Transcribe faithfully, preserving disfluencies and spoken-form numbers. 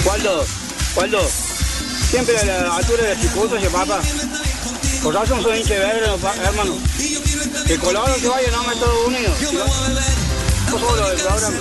Waldo, Waldo, siempre a la altura de Picudo se papa. Por razón soy hincha de Vélez, hermano. Que Colorado se vaya, no me Estados Unidos. No solo el programa.